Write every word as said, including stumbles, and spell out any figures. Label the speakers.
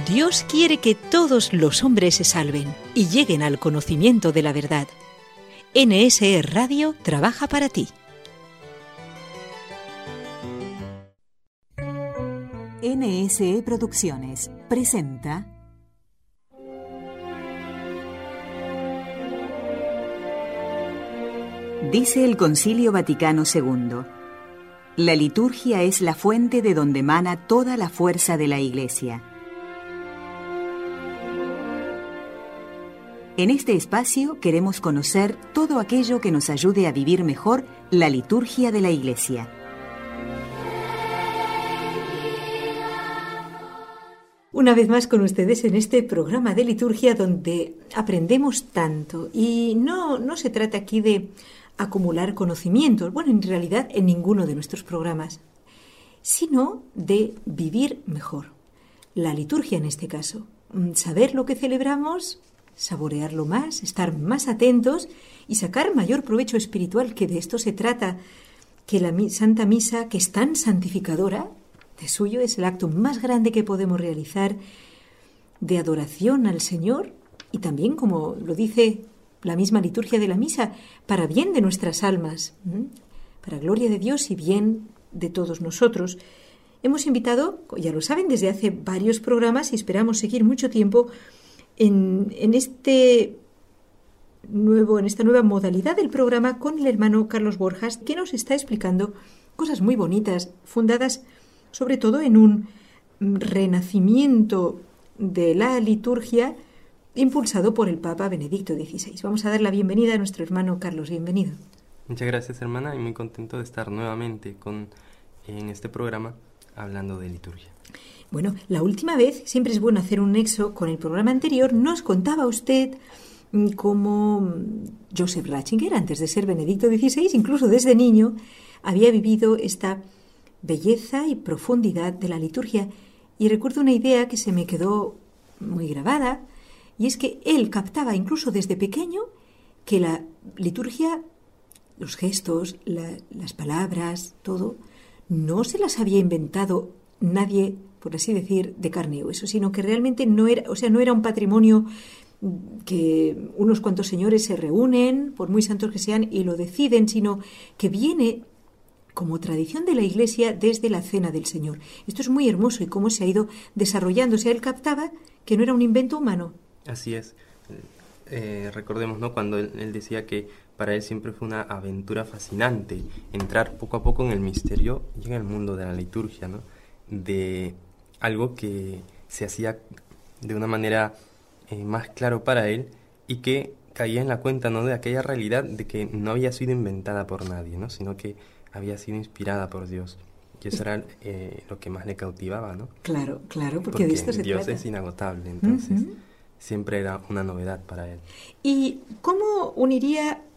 Speaker 1: Dios quiere que todos los hombres se salven y lleguen al conocimiento de la verdad. N S E Radio trabaja para ti.
Speaker 2: N S E Producciones presenta Dice el Concilio Vaticano segundo: la liturgia es la fuente de donde emana toda la fuerza de la Iglesia. En este espacio queremos conocer todo aquello que nos ayude a vivir mejor la liturgia de la Iglesia.
Speaker 1: Una vez más con ustedes en este programa de liturgia donde aprendemos tanto. Y no, no se trata aquí de acumular conocimientos, bueno, en realidad en ninguno de nuestros programas, sino de vivir mejor. La liturgia en este caso, saber lo que celebramos, saborearlo más, estar más atentos y sacar mayor provecho espiritual, que de esto se trata, que la Santa Misa, que es tan santificadora, de suyo es el acto más grande que podemos realizar de adoración al Señor y también, como lo dice la misma liturgia de la Misa, para bien de nuestras almas, para gloria de Dios y bien de todos nosotros. Hemos invitado, ya lo saben, desde hace varios programas y esperamos seguir mucho tiempo en, en, este nuevo, en esta nueva modalidad del programa con el hermano Carlos Borjas, que nos está explicando cosas muy bonitas, fundadas sobre todo en un renacimiento de la liturgia impulsado por el Papa Benedicto dieciséis. Vamos a dar la bienvenida a nuestro hermano Carlos. Bienvenido.
Speaker 3: Muchas gracias, hermana, y muy contento de estar nuevamente con, en este programa hablando de liturgia.
Speaker 1: Bueno, la última vez, siempre es bueno hacer un nexo con el programa anterior, nos contaba usted cómo Joseph Ratzinger, antes de ser Benedicto dieciséis, incluso desde niño, había vivido esta belleza y profundidad de la liturgia. Y recuerdo una idea que se me quedó muy grabada, y es que él captaba incluso desde pequeño que la liturgia, los gestos, la, las palabras, todo, no se las había inventado nadie, por así decir, de carne y hueso, sino que realmente no era, o sea, no era un patrimonio que unos cuantos señores se reúnen, por muy santos que sean, y lo deciden, sino que viene como tradición de la Iglesia desde la Cena del Señor. Esto es muy hermoso y cómo se ha ido desarrollando. O sea, él captaba que no era un invento humano.
Speaker 3: Así es. Eh, recordemos, ¿no?, cuando él, él decía que para él siempre fue una aventura fascinante entrar poco a poco en el misterio y en el mundo de la liturgia, ¿no?, de algo que se hacía de una manera eh, más claro para él y que caía en la cuenta, ¿no?, de aquella realidad de que no había sido inventada por nadie, ¿no?, sino que había sido inspirada por Dios. Y eso era eh, lo que más le cautivaba, ¿no?
Speaker 1: Claro, claro, porque,
Speaker 3: porque
Speaker 1: de esto se
Speaker 3: Dios
Speaker 1: trata.
Speaker 3: es inagotable, entonces
Speaker 1: uh-huh.
Speaker 3: siempre era una novedad para él.
Speaker 1: ¿Y cómo uniría